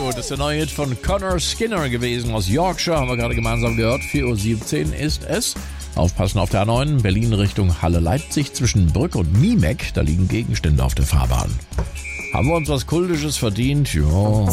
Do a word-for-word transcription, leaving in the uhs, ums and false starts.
You. Das ist der neue Hit von Connor Skinner gewesen aus Yorkshire, haben wir gerade gemeinsam gehört. vier Uhr siebzehn ist es. Aufpassen auf der A neun, Berlin Richtung Halle-Leipzig zwischen Brück und Niemeck. Da liegen Gegenstände auf der Fahrbahn. Haben wir uns was Kultisches verdient? Ja.